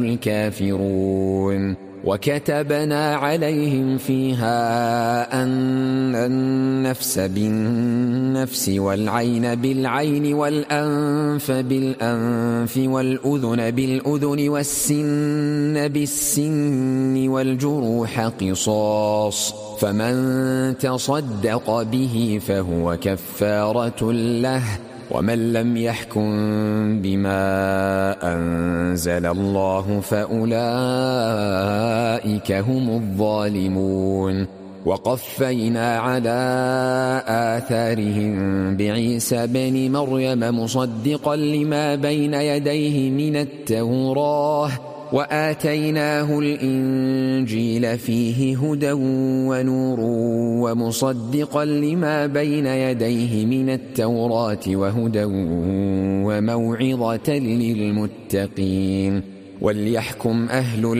الكافرون وكتبنا عليهم فيها أن النفس بالنفس والعين بالعين والأنف بالأنف والأذن بالأذن والسن بالسن والجروح قصاص فمن تصدق به فهو كفارة له ومن لم يحكم بما أنزل الله فأولئك هم الظالمون وقفينا على آثارهم بعيسى بن مريم مصدقا لما بين يديه من التوراة وآتيناه الإنجيل فيه هدى ونور ومصدقا لما بين يديه من التوراة وهدى وموعظة للمتقين وليحكم أهل